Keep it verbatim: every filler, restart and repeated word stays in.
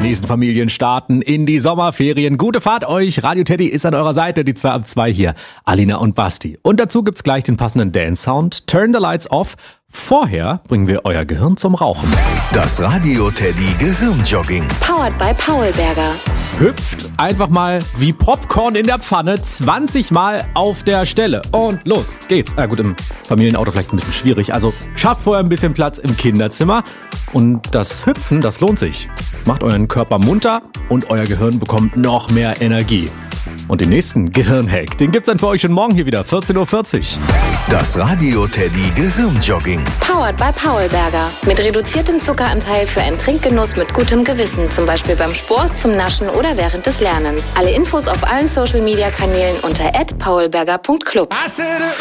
Genießen Familien, starten in die Sommerferien. Gute Fahrt euch. Radio Teddy ist an eurer Seite. Die zwei ab zwei hier. Alina und Basti. Und dazu gibt's gleich den passenden Dance-Sound. Turn the Lights Off. Vorher bringen wir euer Gehirn zum Rauchen. Das Radio Teddy Gehirnjogging. Powered by Paulberger. Hüpft einfach mal wie Popcorn in der Pfanne zwanzig Mal auf der Stelle. Und los geht's. Na gut, im Familienauto vielleicht ein bisschen schwierig. Also schafft vorher ein bisschen Platz im Kinderzimmer. Und das Hüpfen, das lohnt sich. Das macht euren Körper munter und euer Gehirn bekommt noch mehr Energie. Und den nächsten Gehirnhack, den gibt's dann für euch schon morgen hier wieder, vierzehn Uhr vierzig. Das Radio Teddy Gehirnjogging. Powered by Paulberger. Mit reduziertem Zuckeranteil für einen Trinkgenuss mit gutem Gewissen. Zum Beispiel beim Sport, zum Naschen oder während des Lernens. Alle Infos auf allen Social Media Kanälen unter at paulberger punkt club.